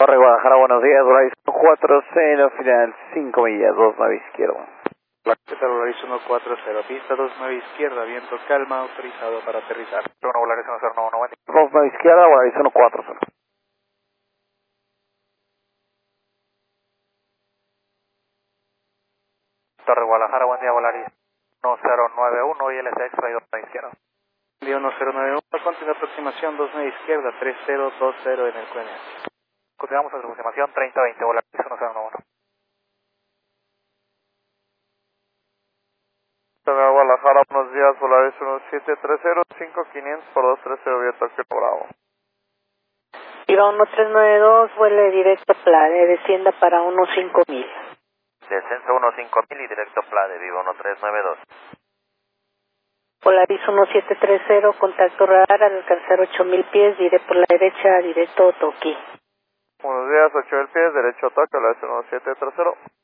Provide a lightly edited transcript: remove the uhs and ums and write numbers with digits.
Torre Guadalajara, buenos días, Volaris 40, final 5 millas, 29 izquierda. ¿Qué tal, Volaris 140, pista 29 izquierda, viento calma, autorizado para aterrizar. 1 Volaris 1091, 29 izquierda, Volaris 140. Torre Guadalajara, buen día, Volaris 1091, ILS Extra y 29 izquierda. Día 1091, continua aproximación 29 izquierda, 3020 en el QNH. Continuamos en aproximación 3020, Volaris 1091. Torre Guadalajara, buenos días, Volaris 1730, 5500 por 230, vía Tokio Bravo. Viva 1392, vuele directo Plade, descienda para 15000. Descenso 15000 y directo Plade, Viva 1392. Polaris 1730, contacto radar al alcanzar 8000 pies, diré por la derecha, directo Toki. Buenos días, 8000 pies, derecho Tokio, Volaris 1730.